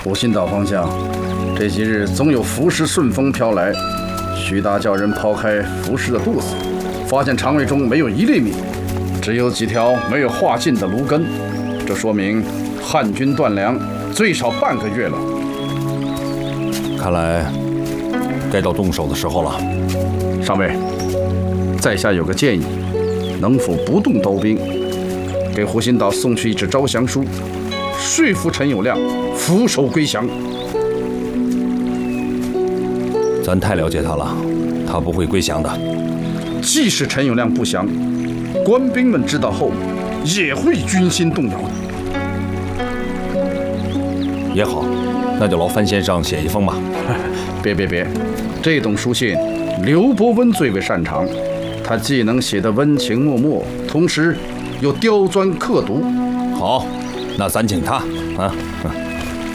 湖心岛方向，这几日总有服食顺风飘来。徐达叫人刨开服食的肚子，发现肠胃中没有一粒米，只有几条没有化尽的芦根。这说明汉军断粮最少半个月了。 看来该到动手的时候了。 上尉，在下有个建议，能否不动刀兵，给湖心岛送去一纸招降书，说服陈友谅俯首归降？ 咱太了解他了，他不会归降的。 即使陈友谅不降，官兵们知道后也会军心动摇的。 也好，那就劳范先生写一封吧。 别，这种书信刘伯温最为擅长，他既能写得温情脉脉，同时又刁钻刻毒。 好，那咱请他啊。